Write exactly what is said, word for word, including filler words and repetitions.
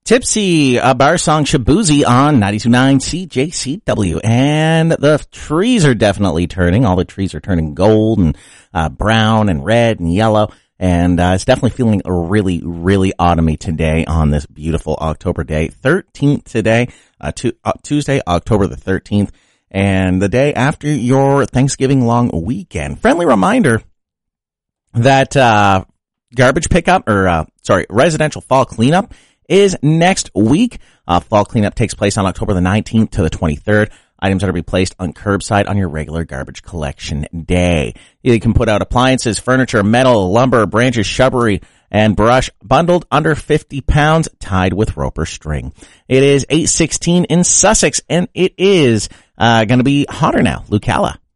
Tipsy, a bar song Shabuzi on ninety-two point nine C J C W. And the trees are definitely turning. All the trees are turning gold and uh, brown and red and yellow. And uh, it's definitely feeling really, really autumny today on this beautiful October day. thirteenth today, uh, to, uh, Tuesday, October the thirteenth. And the day after your Thanksgiving long weekend. Friendly reminder that uh garbage pickup, or uh sorry, residential fall cleanup is next week. Uh, fall cleanup takes place on October the nineteenth to the twenty-third. Items are to be placed on curbside on your regular garbage collection day. You can put out appliances, furniture, metal, lumber, branches, shrubbery, and brush bundled under fifty pounds, tied with rope or string. It is eight sixteen in Sussex, and it is uh going to be hotter now. Lucalla.